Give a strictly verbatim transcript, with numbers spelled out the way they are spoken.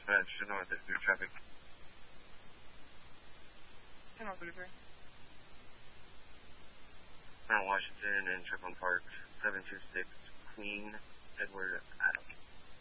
Uh, should know this through traffic. ten oh thirty-three. Mount Washington and Strickland Park, seven two six, Queen Edward Adams.